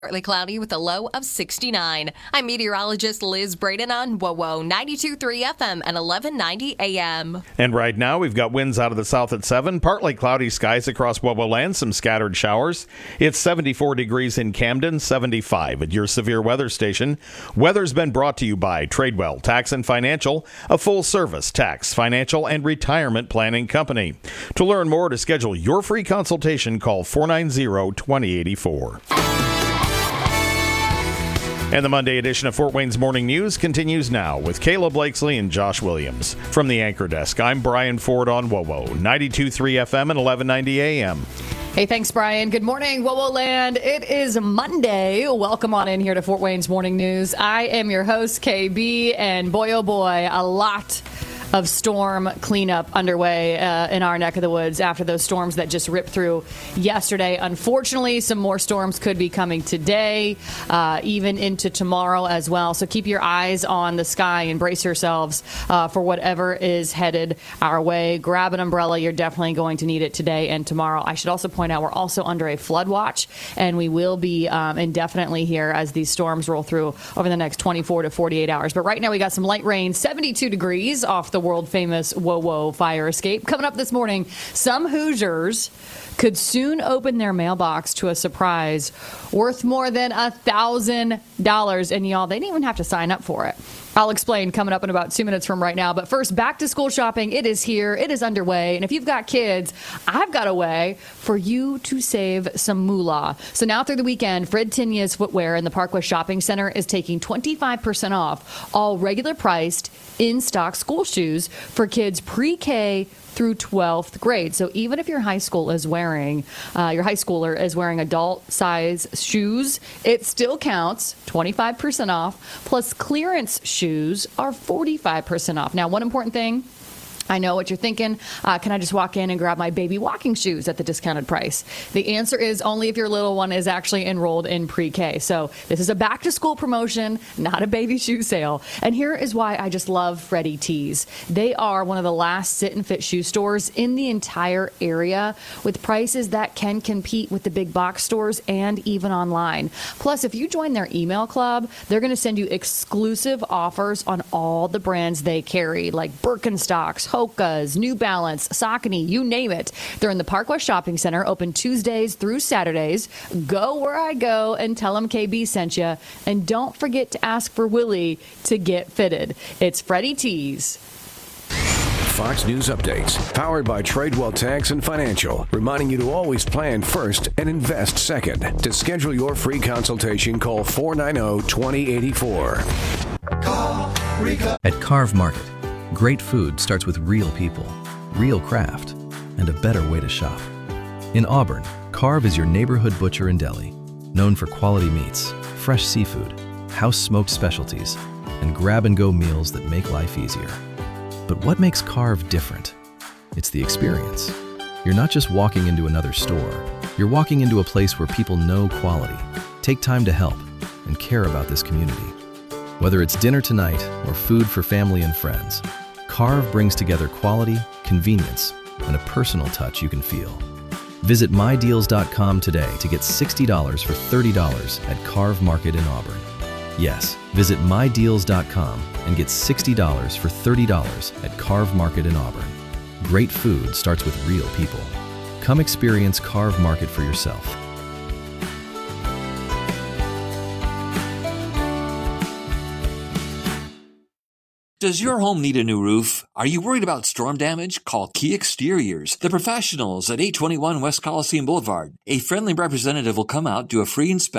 Partly cloudy with a low of 69. I'm meteorologist Liz Braden on WOWO 92.3 FM and 1190 AM. And right now we've got winds out of the south at 7, partly cloudy skies across WOWO land, some scattered showers. It's 74 degrees in Camden, 75 at your severe weather station. Weather's been brought to you by Tradewell Tax and Financial, a full-service tax, financial, and retirement planning company. To learn more, to schedule your free consultation, call 490-2084. And the Monday edition of Fort Wayne's Morning News continues now with Kayla Blakesley and Josh Williams. From the Anchor Desk, I'm Brian Ford on WOWO 92.3 FM and 1190 AM. Hey, thanks, Brian. Good morning, WOWO land. It is Monday. Welcome on in here to Fort Wayne's Morning News. I am your host, KB, and boy, oh boy, a lot of storm cleanup underway in our neck of the woods after those storms that just ripped through yesterday. Unfortunately, some more storms could be coming today, even into tomorrow as well. So keep your eyes on the sky and brace yourselves for whatever is headed our way. Grab an umbrella. You're definitely going to need it today and tomorrow. I should also point out we're also under a flood watch, and we will be indefinitely here as these storms roll through over the next 24 to 48 hours. But right now we got some light rain, 72 degrees off the world-famous WOWO fire escape. Coming up this morning, some Hoosiers could soon open their mailbox to a surprise worth more than $1,000. And y'all, they didn't even have to sign up for it. I'll explain coming up in about 2 minutes from right now. But first, back to school shopping. It is here. It is underway. And if you've got kids, I've got a way for you to save some moolah. So now through the weekend, Fred Tinya's Footwear in the Park West Shopping Center is taking 25% off all regular priced in-stock school shoes for kids pre-K through 12th grade. So even if your high schooler is wearing adult size shoes, it still counts. 25% off. Plus clearance shoes are 45% off. Now, one important thing, I know what you're thinking. Can I just walk in and grab my baby walking shoes at the discounted price? The answer is only if your little one is actually enrolled in pre-K. So this is a back-to-school promotion, not a baby shoe sale. And here is why I just love Freddie Tees. They are one of the last sit-and-fit shoe stores in the entire area with prices that can compete with the big box stores and even online. Plus, if you join their email club, they're going to send you exclusive offers on all the brands they carry, like Birkenstocks, Hoka's, New Balance, Saucony, you name it. They're in the Park West Shopping Center, open Tuesdays through Saturdays. Go where I go and tell them KB sent you. And don't forget to ask for Willie to get fitted. It's Freddie Tees. Fox News Updates, powered by Tradewell Tax and Financial, reminding you to always plan first and invest second. To schedule your free consultation, call 490-2084. Call Rico. At Carve Market, great food starts with real people, real craft, and a better way to shop. In Auburn, Carve is your neighborhood butcher and deli, known for quality meats, fresh seafood, house-smoked specialties, and grab-and-go meals that make life easier. But what makes Carve different? It's the experience. You're not just walking into another store. You're walking into a place where people know quality, take time to help, and care about this community. Whether it's dinner tonight or food for family and friends, Carve brings together quality, convenience, and a personal touch you can feel. Visit mydeals.com today to get $60 for $30 at Carve Market in Auburn. Yes, visit mydeals.com and get $60 for $30 at Carve Market in Auburn. Great food starts with real people. Come experience Carve Market for yourself. Does your home need a new roof? Are you worried about storm damage? Call Key Exteriors, the professionals at 821 West Coliseum Boulevard. A friendly representative will come out, do a free inspection,